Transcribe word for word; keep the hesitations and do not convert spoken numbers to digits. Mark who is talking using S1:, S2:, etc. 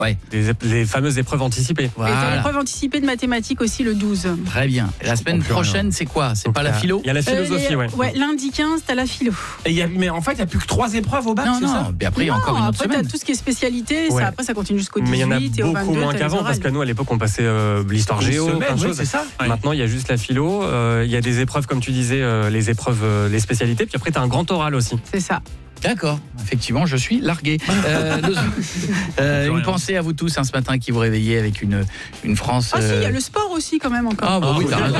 S1: Ouais.
S2: Les, les fameuses épreuves anticipées.
S3: Et
S1: Voilà.
S3: t'as l'épreuve anticipée de mathématiques aussi le douze.
S1: Très bien. Et la semaine prochaine, c'est quoi? C'est
S2: Donc,
S1: pas la
S2: il y a-
S1: philo?
S2: Il y a la philosophie,
S3: Euh, les-
S2: ouais.
S3: Ouais, lundi quinze, t'as la philo.
S4: Et il y a, mais en fait, il n'y a plus que trois épreuves au bac,
S1: Non,
S4: c'est ça?
S1: non. Puis après, il y a
S3: Non,
S1: encore une autre
S3: après, t'as
S1: semaine.
S3: tout ce qui est spécialité.
S2: Ouais.
S3: Ça, après, ça continue jusqu'au
S2: Mais il y en a
S3: dix-huit et au
S2: beaucoup
S3: vingt-deux.
S2: moins
S3: t'as les
S2: qu'avant,
S3: orales.
S2: parce qu'à nous, à l'époque, on passait euh, l'histoire
S4: Une
S2: géo,
S4: semaine,
S2: plein de
S4: ouais,
S2: choses.
S4: c'est ça.
S2: Maintenant, il y a juste la philo. euh, Il y a des épreuves, comme tu disais, euh, les épreuves, euh, les spécialités. Puis après, tu as un grand oral aussi.
S3: C'est ça.
S1: D'accord, effectivement, je suis largué. Euh, nous- euh, une pensée à vous tous hein, ce matin qui vous réveillez avec une, une France.
S3: Ah si, il y a
S1: euh,
S3: le sport aussi quand même encore.
S1: Ah, bah oui, t'as raison.